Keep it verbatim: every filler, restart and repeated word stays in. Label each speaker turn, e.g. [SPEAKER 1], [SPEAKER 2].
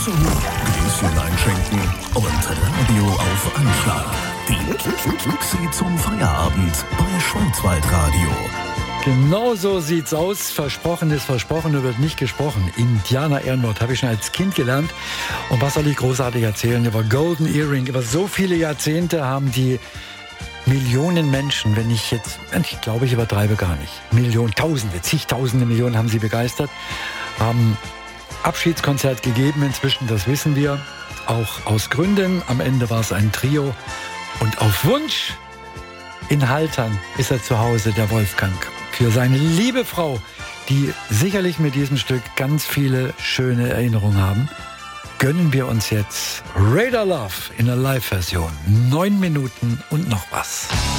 [SPEAKER 1] So, Gläschen einschenken und Radio auf Anschlag. Die Klicksi zum Feierabend bei Schwarzwaldradio.
[SPEAKER 2] Genau so sieht's aus. Versprochen ist versprochen, nur wird nicht gesprochen. Indianer Ehrenwort habe ich schon als Kind gelernt. Und was soll ich großartig erzählen über Golden Earring? Über so viele Jahrzehnte haben die Millionen Menschen, wenn ich jetzt, ich glaube, ich übertreibe gar nicht, Millionen, Tausende, zigtausende Millionen haben sie begeistert, haben Abschiedskonzert gegeben inzwischen, das wissen wir, auch aus Gründen. Am Ende war es ein Trio und auf Wunsch in Haltern ist er zu Hause, der Wolfgang, für seine liebe Frau, die sicherlich mit diesem Stück ganz viele schöne Erinnerungen haben. Gönnen wir uns jetzt Radar Love in der Live-Version. Neun Minuten und noch was.